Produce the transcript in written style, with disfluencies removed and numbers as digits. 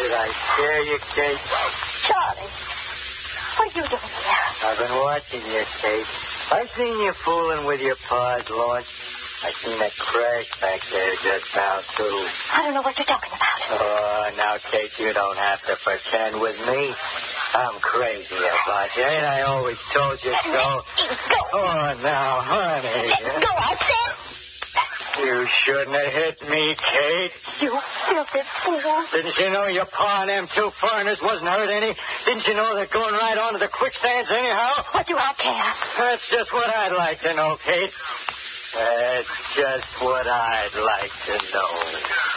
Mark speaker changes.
Speaker 1: Did I scare you, Kate?
Speaker 2: Charlie, what are you doing here?
Speaker 1: I've been watching you, Kate. I seen you fooling with your pa's launch. I seen that crash back there just now, too.
Speaker 2: I don't know what you're talking about.
Speaker 1: Oh, now, Kate, you don't have to pretend with me. I'm crazy about you, and I always told you so.
Speaker 2: Go.
Speaker 1: Oh, now, honey.
Speaker 2: Go, I said.
Speaker 1: You shouldn't have hit me, Kate.
Speaker 2: You filthy fool.
Speaker 1: Didn't you know your pa and them two foreigners wasn't hurt any? Didn't you know they're going right onto the quicksands anyhow?
Speaker 2: What do I care?
Speaker 1: That's just what I'd like to know, Kate. That's just what I'd like to know.